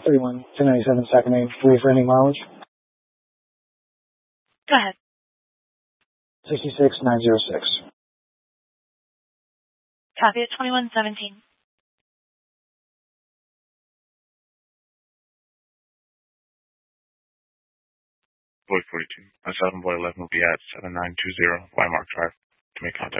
31 1097 Second Main, free for any mileage. Go ahead. 66906. Copy at 2117. Boy 42. 7 Boy 11 will be at 7920 Wymark Drive to make contact.